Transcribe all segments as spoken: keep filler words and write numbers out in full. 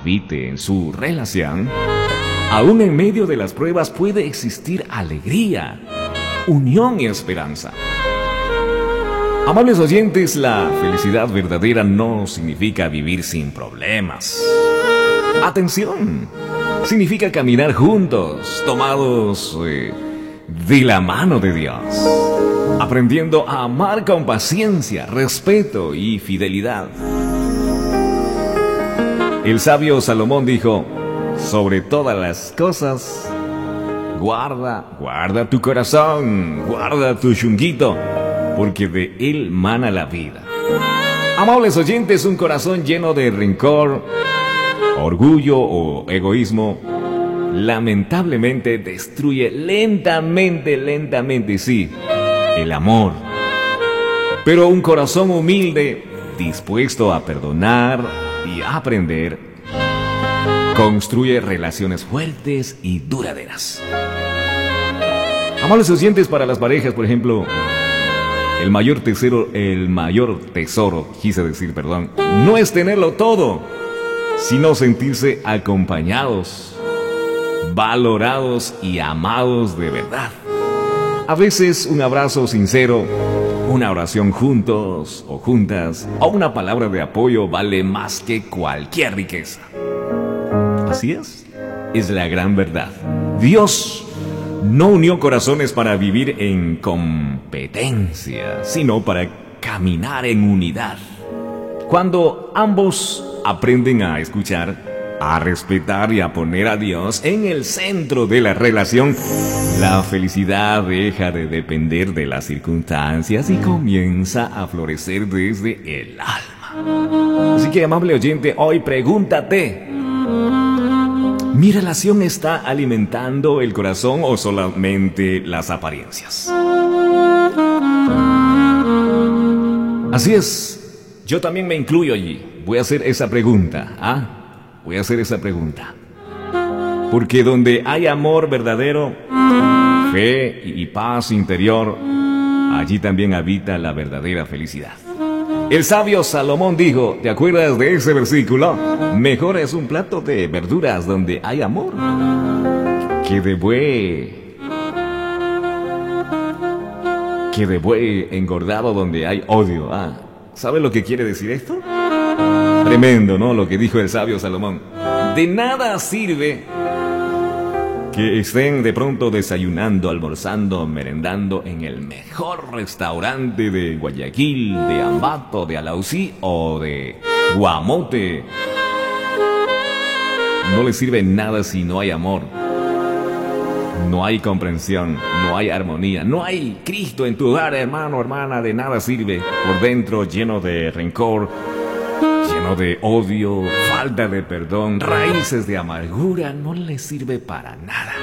habite en su relación, aún en medio de las pruebas puede existir alegría, unión y esperanza. Amables oyentes, la felicidad verdadera no significa vivir sin problemas. Atención, significa caminar juntos, tomados eh, de la mano de Dios, aprendiendo a amar con paciencia, respeto y fidelidad. El sabio Salomón dijo: sobre todas las cosas, guarda, guarda tu corazón, guarda tu chunguito, porque de él mana la vida. Amables oyentes, un corazón lleno de rencor, orgullo o egoísmo, lamentablemente destruye lentamente, lentamente, sí, el amor. Pero un corazón humilde, dispuesto a perdonar y a aprender, construye relaciones fuertes y duraderas. Amables oyentes, para las parejas, por ejemplo, el mayor tesoro, el mayor tesoro, quise decir, perdón, no es tenerlo todo, sino sentirse acompañados, valorados y amados de verdad. A veces un abrazo sincero, una oración juntos o juntas, o una palabra de apoyo vale más que cualquier riqueza. Así es, es la gran verdad. Dios no unió corazones para vivir en competencia, sino para caminar en unidad. Cuando ambos aprenden a escuchar, a respetar y a poner a Dios en el centro de la relación, la felicidad deja de depender de las circunstancias y comienza a florecer desde el alma. Así que, amable oyente, hoy pregúntate: ¿mi relación está alimentando el corazón o solamente las apariencias? Así es, yo también me incluyo allí. Voy a hacer esa pregunta, ¿ah? Voy a hacer esa pregunta. Porque donde hay amor verdadero, fe y paz interior, allí también habita la verdadera felicidad. El sabio Salomón dijo, ¿te acuerdas de ese versículo? Mejor es un plato de verduras donde hay amor que de buey, que de buey engordado donde hay odio. Ah, ¿sabe lo que quiere decir esto? Tremendo, ¿no? Lo que dijo el sabio Salomón. De nada sirve que estén de pronto desayunando, almorzando, merendando en el mejor restaurante de Guayaquil, de Ambato, de Alausí o de Guamote. No les sirve nada si no hay amor, no hay comprensión, no hay armonía, no hay Cristo en tu hogar, hermano, hermana. De nada sirve por dentro, lleno de rencor, lleno de odio, falta de perdón, raíces de amargura. No le sirve para nada.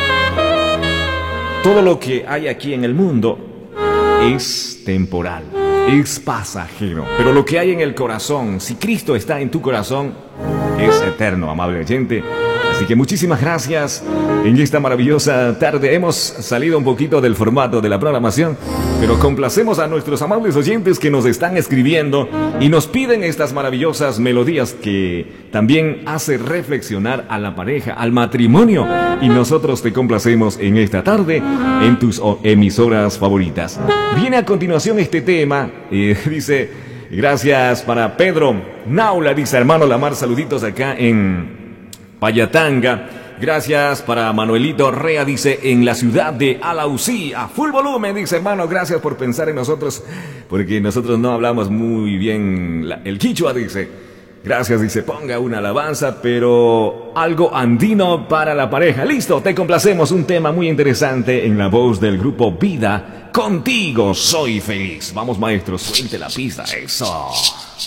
Todo lo que hay aquí en el mundo es temporal, es pasajero, pero lo que hay en el corazón, si Cristo está en tu corazón, es eterno, amable oyente. Así que muchísimas gracias. En esta maravillosa tarde hemos salido un poquito del formato de la programación, pero complacemos a nuestros amables oyentes que nos están escribiendo y nos piden estas maravillosas melodías que también hace reflexionar a la pareja, al matrimonio, y nosotros te complacemos en esta tarde en tus emisoras favoritas. Viene a continuación este tema, eh, dice, gracias para Pedro Naula, dice, hermano Lamar, saluditos acá en Payatanga. Gracias para Manuelito Rea, dice, en la ciudad de Alausí, a full volumen, dice, hermano, gracias por pensar en nosotros, porque nosotros no hablamos muy bien la, el quichua, dice. Gracias, dice, ponga una alabanza, pero algo andino para la pareja. Listo, te complacemos, un tema muy interesante en la voz del grupo Vida. Contigo soy feliz. Vamos, maestro, suelte la pista, eso.